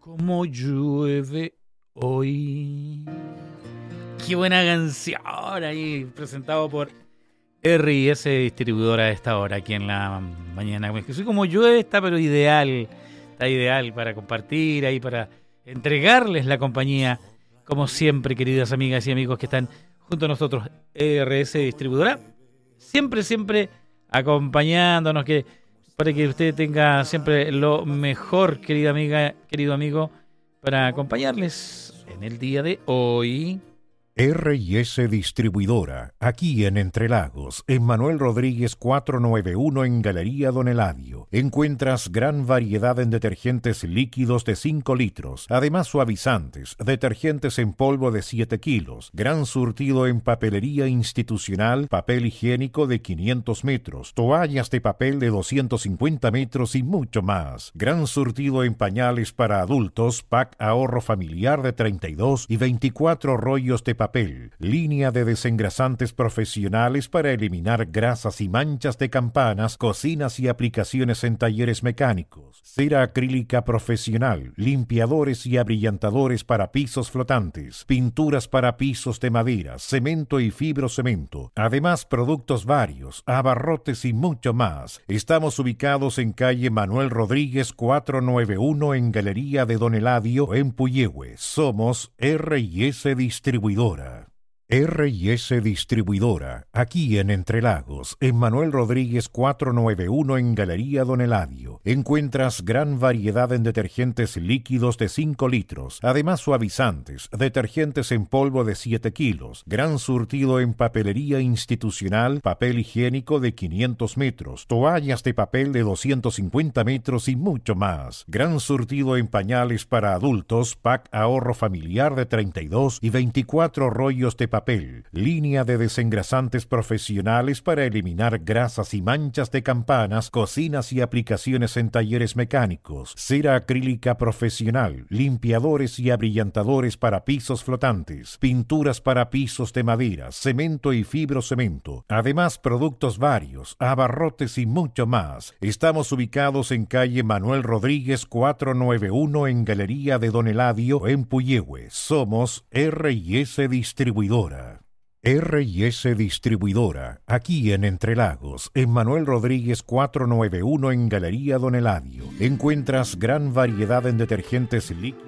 Como llueve hoy. Qué buena canción ahí, presentado por R&S Distribuidora a esta hora, aquí en la mañana. Que soy como llueve, está pero ideal. Está ideal para compartir ahí, para entregarles la compañía, como siempre, queridas amigas y amigos que están junto a nosotros. R&S Distribuidora, siempre acompañándonos, para que usted tenga siempre lo mejor, querida amiga, querido amigo, para acompañarles en el día de hoy. R&S Distribuidora, aquí en Entre Lagos, en Manuel Rodríguez 491 en Galería Don Eladio. Encuentras gran variedad en detergentes líquidos de 5 litros, además suavizantes, detergentes en polvo de 7 kilos, gran surtido en papelería institucional, papel higiénico de 500 metros, toallas de papel de 250 metros y mucho más. Gran surtido en pañales para adultos, pack ahorro familiar de 32 y 24 rollos de papel, línea de desengrasantes profesionales para eliminar grasas y manchas de campanas, cocinas y aplicaciones en talleres mecánicos, cera acrílica profesional, limpiadores y abrillantadores para pisos flotantes, pinturas para pisos de madera, cemento y fibrocemento, además productos varios, abarrotes y mucho más. Estamos ubicados en calle Manuel Rodríguez 491 en Galería de Don Eladio en Puyehue. Somos R&S Distribuidora. R&S Distribuidora, aquí en Entre Lagos, en Manuel Rodríguez 491 en Galería Don Eladio. Encuentras gran variedad en detergentes líquidos de 5 litros, además suavizantes, detergentes en polvo de 7 kilos, gran surtido en papelería institucional, papel higiénico de 500 metros, toallas de papel de 250 metros y mucho más. Gran surtido en pañales para adultos, pack ahorro familiar de 32 y 24 rollos de papel, línea de desengrasantes profesionales para eliminar grasas y manchas de campanas, cocinas y aplicaciones en talleres mecánicos, cera acrílica profesional, limpiadores y abrillantadores para pisos flotantes, pinturas para pisos de madera, cemento y fibrocemento, además productos varios, abarrotes y mucho más. Estamos ubicados en calle Manuel Rodríguez 491 en Galería de Don Eladio en Puyehue. Somos R&S Distribuidora. R&S Distribuidora, aquí en Entre Lagos, en Manuel Rodríguez 491 en Galería Don Eladio. Encuentras gran variedad en detergentes líquidos.